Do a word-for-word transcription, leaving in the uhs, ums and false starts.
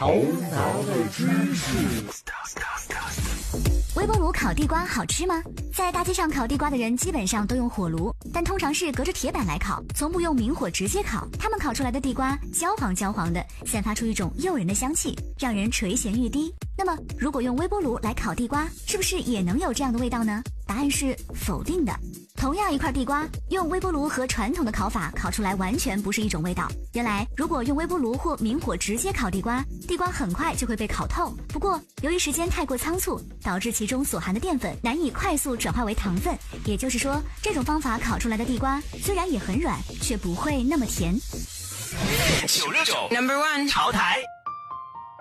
头脑的知识。 微波炉烤地瓜好吃吗？在大街上烤地瓜的人基本上都用火炉，但通常是隔着铁板来烤，从不用明火直接烤。他们烤出来的地瓜焦黄焦黄的，散发出一种诱人的香气，让人垂涎欲滴。那么如果用微波炉来烤地瓜，是不是也能有这样的味道呢？答案是否定的。同样一块地瓜，用微波炉和传统的烤法烤出来完全不是一种味道。原来如果用微波炉或明火直接烤地瓜，地瓜很快就会被烤透。不过由于时间太过仓促，导致其中所含的淀粉难以快速转化为糖分，也就是说这种方法烤出来的地瓜虽然也很软，却不会那么甜。 九六九 Number One 潮台。